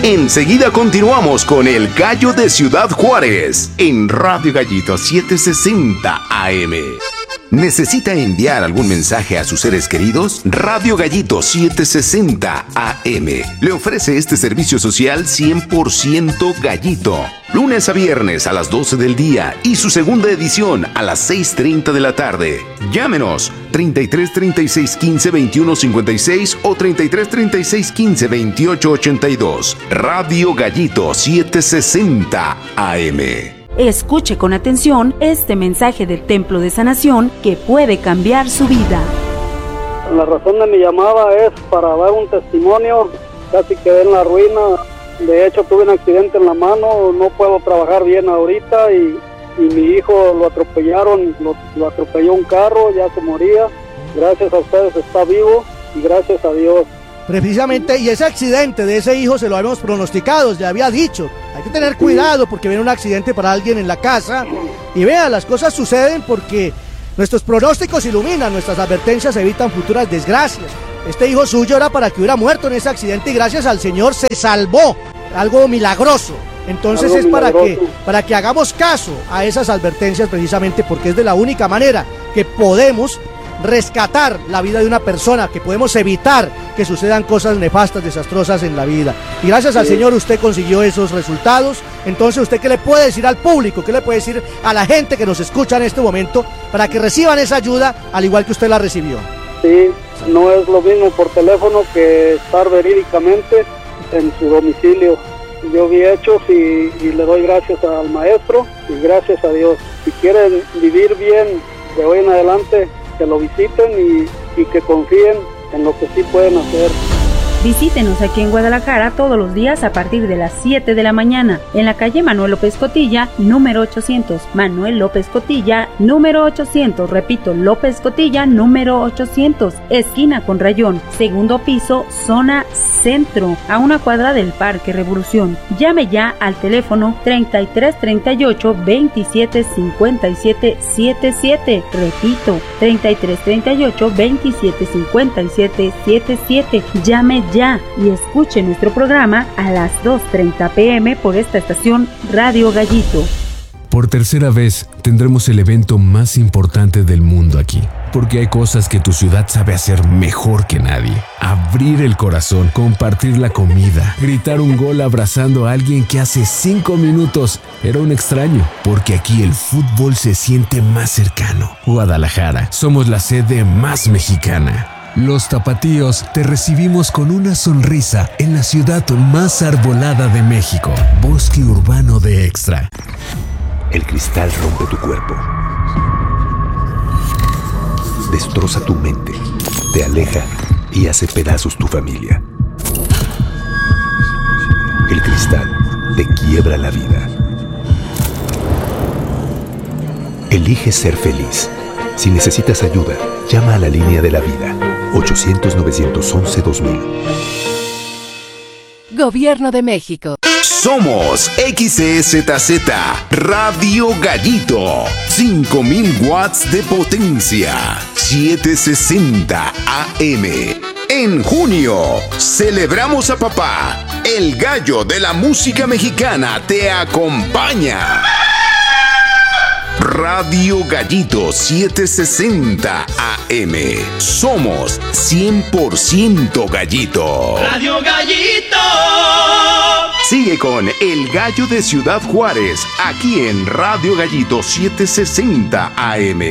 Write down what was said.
Enseguida continuamos con El Gallo de Ciudad Juárez en Radio Gallito 760 AM. ¿Necesita enviar algún mensaje a sus seres queridos? Radio Gallito 760 AM le ofrece este servicio social 100% gallito. Lunes a viernes a las 12 del día y su segunda edición a las 6:30 de la tarde. Llámenos 33 36 15 21 56 o 33 36 15 28 82. Radio Gallito 760 AM. Escuche con atención este mensaje del Templo de Sanación que puede cambiar su vida. La razón de mi llamada es para dar un testimonio. Casi quedé en la ruina. De hecho, tuve un accidente en la mano. No puedo trabajar bien ahorita y mi hijo lo atropellaron. Lo atropelló un carro, ya se moría. Gracias a ustedes está vivo y gracias a Dios. Precisamente, y ese accidente de ese hijo se lo habíamos pronosticado, ya había dicho. Hay que tener cuidado porque viene un accidente para alguien en la casa. Y vea, las cosas suceden porque nuestros pronósticos iluminan, nuestras advertencias evitan futuras desgracias. Este hijo suyo era para que hubiera muerto en ese accidente y gracias al Señor se salvó. Algo milagroso. Entonces es para que hagamos caso a esas advertencias precisamente porque es de la única manera que podemos rescatar la vida de una persona, que podemos evitar que sucedan cosas nefastas, desastrosas en la vida. Y gracias al Señor usted consiguió esos resultados. Entonces, ¿usted qué le puede decir al público? ¿Qué le puede decir a la gente que nos escucha en este momento para que reciban esa ayuda al igual que usted la recibió? Sí, no es lo mismo por teléfono que estar verídicamente en su domicilio. Yo vi hechos y le doy gracias al maestro y gracias a Dios. Si quieren vivir bien de hoy en adelante, que lo visiten y que confíen en lo que sí pueden hacer. Visítenos aquí en Guadalajara todos los días a partir de las 7 de la mañana en la calle Manuel López Cotilla, número 800. Manuel López Cotilla, número 800. Repito, López Cotilla, número 800. Esquina con Rayón, segundo piso, zona centro, a una cuadra del Parque Revolución. Llame ya al teléfono 33 38 27 57 77. Repito, 33 38 27 57 77. Llame ya y escuche nuestro programa a las 2:30 p.m. por esta estación Radio Gallito. Por tercera vez tendremos el evento más importante del mundo aquí, porque hay cosas que tu ciudad sabe hacer mejor que nadie. Abrir el corazón, compartir la comida, gritar un gol abrazando a alguien que hace 5 minutos era un extraño, porque aquí el fútbol se siente más cercano. Guadalajara, somos la sede más mexicana. Los tapatíos te recibimos con una sonrisa en la ciudad más arbolada de México. Bosque Urbano de Extra. El cristal rompe tu cuerpo, destroza tu mente, te aleja y hace pedazos tu familia. El cristal te quiebra la vida. Elige ser feliz. Si necesitas ayuda, llama a la línea de la vida, 800-911-2000. Gobierno de México. Somos XEZZ Radio Gallito, 5000 watts de potencia, 760 AM. En junio, celebramos a papá. El gallo de la música mexicana te acompaña. Radio Gallito 760 AM. Somos 100% gallito. Radio Gallito. Sigue con El Gallo de Ciudad Juárez, aquí en Radio Gallito 760 AM.